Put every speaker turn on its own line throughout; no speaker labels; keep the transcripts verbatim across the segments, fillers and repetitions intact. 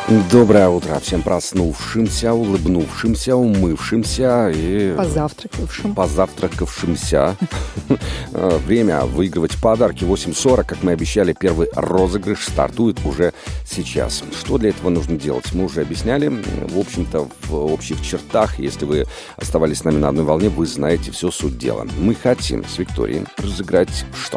Доброе утро всем проснувшимся, улыбнувшимся, умывшимся и
позавтракавшим.
позавтракавшимся. Время выигрывать подарки. восемь сорок, как мы обещали, первый розыгрыш стартует уже сейчас. Что для этого нужно делать? Мы уже объясняли. В общем-то, в общих чертах, если вы оставались с нами на одной волне, вы знаете всю суть дела. Мы хотим с Викторией разыграть что?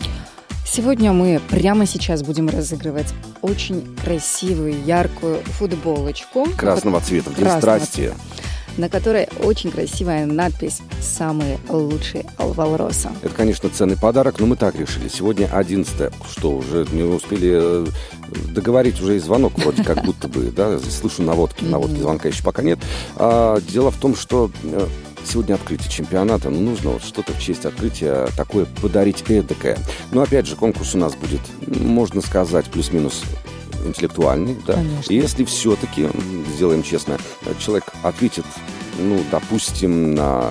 Сегодня мы прямо сейчас будем разыгрывать очень красивую, яркую футболочку.
Красного цвета, в день страсти.
На которой очень красивая надпись «Самые лучшие Алвалроса».
Это, конечно, ценный подарок, но мы так решили. Сегодня одиннадцатое. Что, уже не успели договорить, уже и звонок вроде как будто бы, да? Слышу наводки, наводки звонка еще пока нет. А, дело в том, что сегодня открытие чемпионата, ну, нужно вот что-то в честь открытия такое подарить эдакое. Но, опять же, конкурс у нас будет, можно сказать, плюс-минус интеллектуальный, да.
Конечно.
И если все-таки, сделаем честно, человек ответит, ну, допустим, на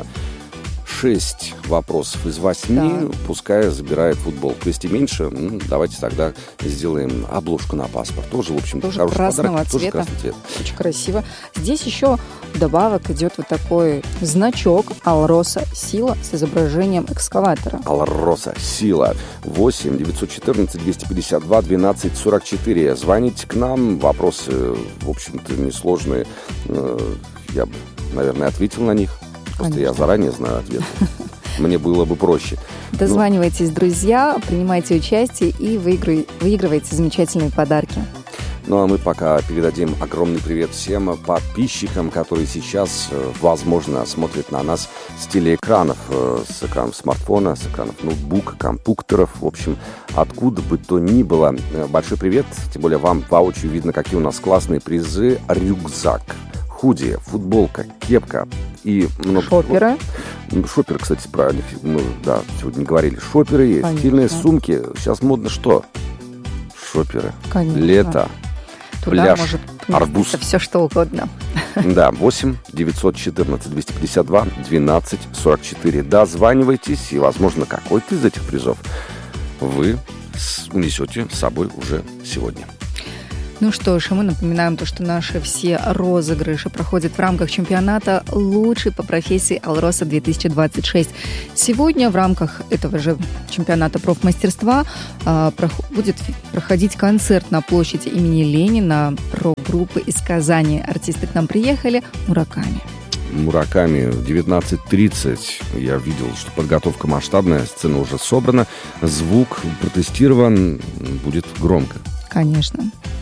шесть вопросов из восьми, да, пускай забирает футболку. Если меньше, ну, давайте тогда сделаем обложку на паспорт. Тоже, в общем-то,
тоже
хороший
красного
подарок.
цвета.
Тоже красный цвет.
Очень красиво. Здесь еще вдобавок идет вот такой значок Алроса Сила с изображением экскаватора.
Алроса Сила. восемь девятьсот четырнадцать двести пятьдесят два двенадцать сорок четыре. Звоните к нам. Вопросы, в общем-то, несложные. Я бы, наверное, ответил на них. Просто Конечно. Я заранее знаю ответ. Мне было бы проще.
Дозванивайтесь, друзья, принимайте участие и выигрывайте замечательные подарки.
Ну, а мы пока передадим огромный привет всем подписчикам, которые сейчас, возможно, смотрят на нас с телеэкранов, с экранов смартфона, с экранов ноутбука, компьютеров, в общем, откуда бы то ни было. Большой привет, тем более вам воочию видно, какие у нас классные призы. Рюкзак, худи, футболка, кепка и много...
Шоперы.
Шоперы, кстати, про них мы, да, сегодня говорили. Шоперы есть, Конечно. Стильные сумки. Сейчас модно что? Шоперы.
Конечно.
Лето.
Туда
пляж,
может
арбуз.
Все что угодно.
Да, восемь девятьсот четырнадцать двести пятьдесят два двенадцать сорок четыре. Дозванивайтесь, и, возможно, какой-то из этих призов вы унесете с собой уже сегодня.
Ну что ж, мы напоминаем то, что наши все розыгрыши проходят в рамках чемпионата «Лучший по профессии Алроса две тысячи двадцать шесть». Сегодня в рамках этого же чемпионата профмастерства а, прох- будет проходить концерт на площади имени Ленина рок-группы из Казани. Артисты к нам приехали Мураками.
Мураками в девятнадцать тридцать. Я видел, что подготовка масштабная, сцена уже собрана, звук протестирован, будет громко.
Конечно.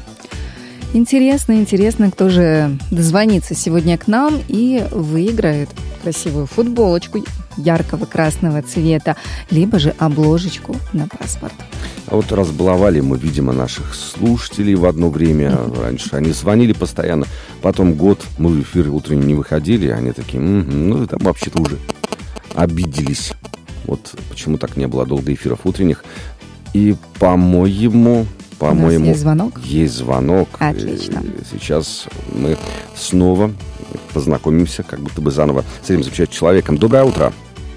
Интересно, интересно, кто же дозвонится сегодня к нам и выиграет красивую футболочку яркого красного цвета, либо же обложечку на паспорт.
А вот разбаловали мы, видимо, наших слушателей в одно время. Mm-hmm. Раньше они звонили постоянно. Потом год мы в эфир утренний не выходили. Они такие, м-м, ну, там вообще-то уже обиделись. Вот почему так не было долго эфиров утренних. И, по-моему... По-моему,
У нас есть звонок?
Есть звонок.
Отлично.
И сейчас мы снова познакомимся, как будто бы заново с этим замечательным человеком. Доброе утро.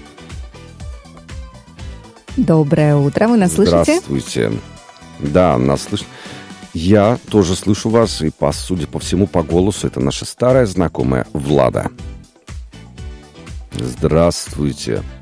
Доброе утро. Вы нас слышите?
Здравствуйте. Да, нас слышно. Я тоже слышу вас, и, по, судя по всему, по голосу, это наша старая знакомая Влада. Здравствуйте.